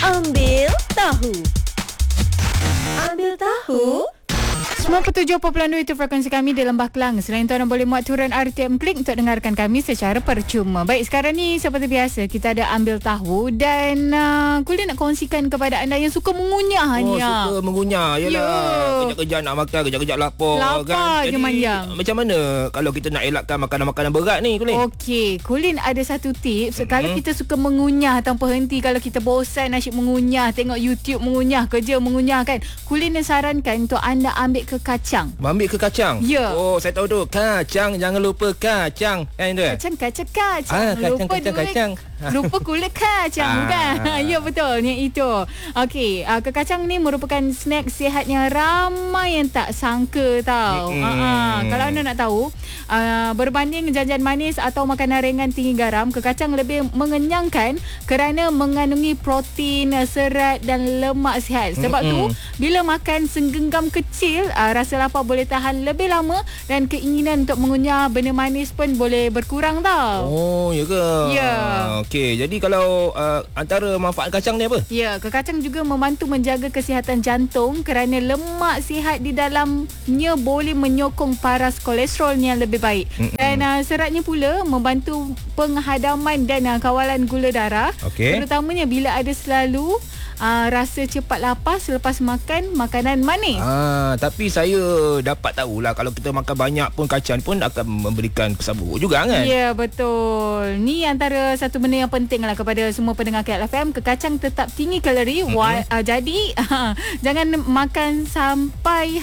Ambil tahu. Ambil tahu. 97.2 itu frekuensi kami di Lembah Kelang. Selain itu anda boleh muat turun RTM Klik untuk dengarkan kami secara percuma. Baik, sekarang ni seperti biasa kita ada Ambil Tahu dan Kulin nak kongsikan kepada anda yang suka mengunyah. Suka mengunyah. Yalah, kejap-kejap nak makan, kejap-kejap lapar kan. Je Jadi manjang. macam mana kalau kita nak elakkan makanan-makanan berat ni, Kulin? Okey, Kulin ada satu tips. Kalau kita suka mengunyah tanpa henti, kalau kita bosan asyik mengunyah, tengok YouTube mengunyah, kerja mengunyah kan, Kulin sarankan untuk anda ambil ke kacang. Ambil ke kacang? Ya. Oh, saya tahu tu. Kacang, jangan lupa kacang. Kan tu? Kacang. Kacang. Lupa kulit kacang kan? Ya, betul. Yang itu. Okey, kekacang ni merupakan snack sihat yang ramai yang tak sangka tau. Kalau anda nak tahu, berbanding janjian manis atau makanan ringan tinggi garam, kekacang lebih mengenyangkan kerana mengandungi protein, serat dan lemak sihat. Sebab tu, bila makan segenggam kecil, rasa lapar boleh tahan lebih lama dan keinginan untuk mengunyah benda manis pun boleh berkurang tau. Oh, ya ke? Ya. Okey, jadi kalau antara manfaat kacang ni apa? Ya, kekacang juga membantu menjaga kesihatan jantung kerana lemak sihat di dalamnya boleh menyokong paras kolesterol yang lebih baik. Dan seratnya pula membantu penghadaman dan kawalan gula darah. Okey. Terutamanya bila ada selalu rasa cepat lapar selepas makan makanan manis. Tapi saya dapat tahulah kalau kita makan banyak pun kacang pun akan memberikan kesan buruk juga kan? Ya, betul. Ni antara satu benda yang penting lah kepada semua pendengar KLFM. Kekacang tetap tinggi kalori. Jadi jangan makan sampai